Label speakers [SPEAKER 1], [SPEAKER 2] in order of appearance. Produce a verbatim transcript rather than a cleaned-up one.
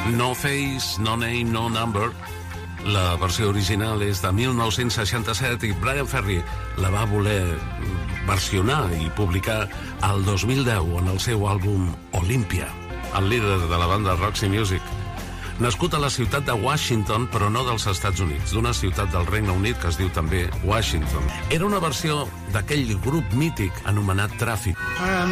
[SPEAKER 1] No Face, No Name, No Number. La versió original és de mil nou-cents seixanta-set i Bryan Ferry la va voler versionar i publicar al dos mil deu en el seu àlbum Olympia. El líder de la banda Roxy Music, nascut a la ciutat de Washington, però no dels Estats Units, d'una ciutat del Regne Unit que es diu també Washington. Era una versió d'aquell grup mític anomenat Traffic.